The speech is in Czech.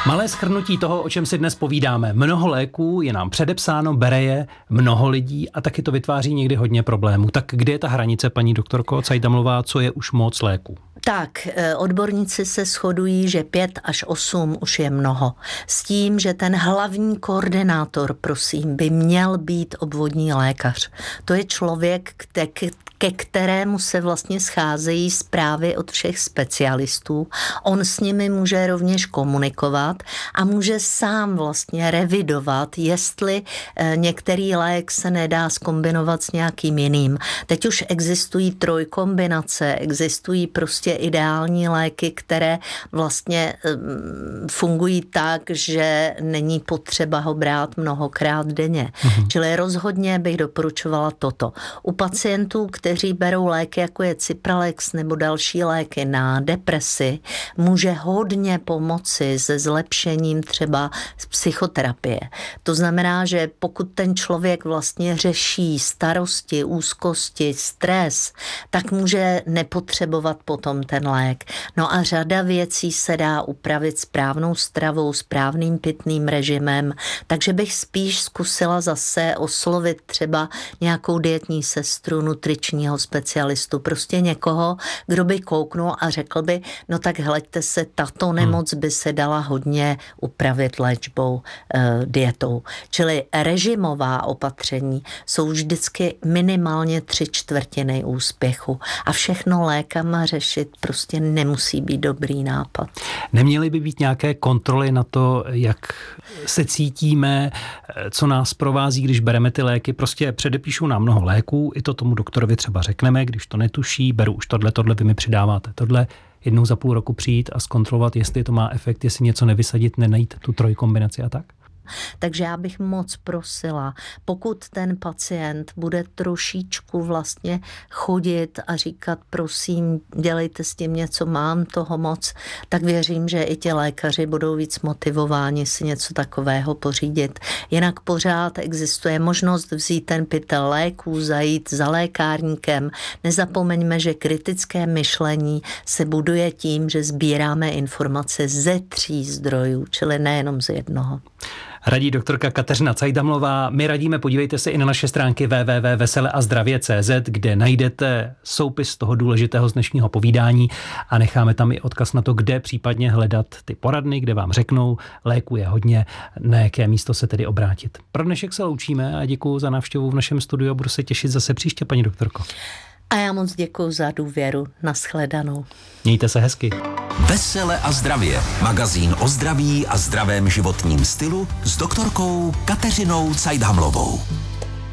Malé shrnutí toho, o čem si dnes povídáme. Mnoho léků je nám předepsáno, bere je mnoho lidí a taky to vytváří někdy hodně problémů. Tak kde je ta hranice, paní doktorko Cajdamlová, co je už moc léků? Tak, odborníci se shodují, že 5 až 8 už je mnoho. S tím, že ten hlavní koordinátor, prosím, by měl být obvodní lékař. To je člověk, ke kterému se vlastně scházejí zprávy od všech specialistů. On s nimi může rovněž komunikovat a může sám vlastně revidovat, jestli některý lék se nedá zkombinovat s nějakým jiným. Teď už existují trojkombinace, existují prostě ideální léky, které vlastně fungují tak, že není potřeba ho brát mnohokrát denně. Čili rozhodně bych doporučovala toto. U pacientů, kteří berou léky, jako je Cipralex nebo další léky na depresi, může hodně pomoci se zlepšením třeba psychoterapie. To znamená, že pokud ten člověk vlastně řeší starosti, úzkosti, stres, tak může nepotřebovat potom ten lék. No a řada věcí se dá upravit správnou stravou, správným pitným režimem, takže bych spíš zkusila zase oslovit třeba nějakou dietní sestru, nutričního specialistu, prostě někoho, kdo by kouknul a řekl by, no tak hleďte se, tato nemoc by se dala hodně upravit léčbou, dietou. Čili režimová opatření jsou vždycky minimálně 3/4 úspěchu a všechno lékama řešit prostě nemusí být dobrý nápad. Neměly by být nějaké kontroly na to, jak se cítíme, co nás provází, když bereme ty léky? Prostě předepíšou nám mnoho léků, i to tomu doktorovi třeba řekneme, když to netuší, beru už tohle, vy mi přidáváte tohle, jednou za půl roku přijít a zkontrolovat, jestli to má efekt, jestli něco nevysadit, nenajít tu trojkombinaci a tak? Takže já bych moc prosila, pokud ten pacient bude trošičku vlastně chodit a říkat, prosím, dělejte s tím něco, mám toho moc, tak věřím, že i ti lékaři budou víc motivováni si něco takového pořídit. Jinak pořád existuje možnost vzít ten pytel léků, zajít za lékárníkem. Nezapomeňme, že kritické myšlení se buduje tím, že sbíráme informace ze 3 zdrojů, čili nejenom z jednoho. Radí doktorka Kateřina Cajdamlová. My radíme, podívejte se i na naše stránky www.veseleazdravě.cz, kde najdete soupis toho důležitého z dnešního povídání a necháme tam i odkaz na to, kde případně hledat ty poradny, kde vám řeknou, léku je hodně, na jaké místo se tedy obrátit. Pro dnešek se loučíme a děkuji za návštěvu v našem studiu a budu se těšit zase příště, paní doktorko. A já moc děkuji za důvěru. Nashledanou. Mějte se hezky. Vesele a zdravě. Magazín o zdraví a zdravém životním stylu s doktorkou Kateřinou Cajdamlovou.